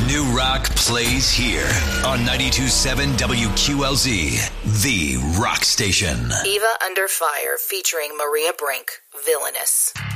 New rock plays here on 92.7 WQLZ, the rock station. Eva Under Fire featuring Maria Brink, Villainous.